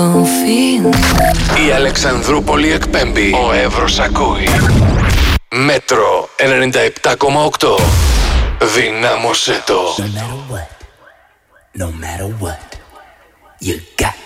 Η Αλεξανδρούπολη εκπέμπει. Ο Εύρος ακούει. Μέτρο 97,8. Δυνάμωσέ το. No matter what, you got